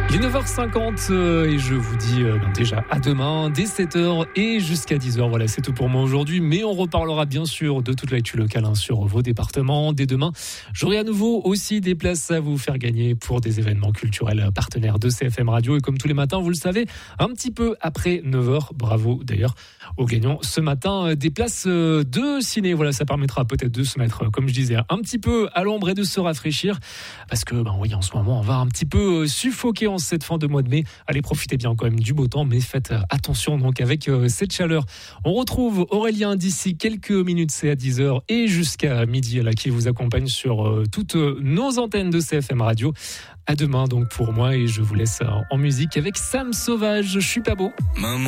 Il est 9h50 et je vous dis déjà à demain dès 7h et jusqu'à 10h. Voilà, c'est tout pour moi aujourd'hui. Mais on reparlera bien sûr de toute l'actu locale sur vos départements. Dès demain, j'aurai à nouveau aussi des places à vous faire gagner pour des événements culturels partenaires de CFM Radio. Et comme tous les matins, vous le savez, un petit peu après 9h. Bravo d'ailleurs aux gagnants ce matin des places de ciné. Voilà, ça permettra peut-être de se mettre, comme je disais, un petit peu à l'ombre et de se rafraîchir. Parce que, oui, en ce moment, on va un petit peu suffoquer en cette fin de mois de mai. Allez, profitez bien quand même du beau temps, mais faites attention donc avec cette chaleur. On retrouve Aurélien d'ici quelques minutes, c'est à 10h et jusqu'à midi, là, qui vous accompagne sur toutes nos antennes de CFM Radio. À demain donc pour moi et je vous laisse en musique avec Sam Sauvage. Je suis pas beau. Maman.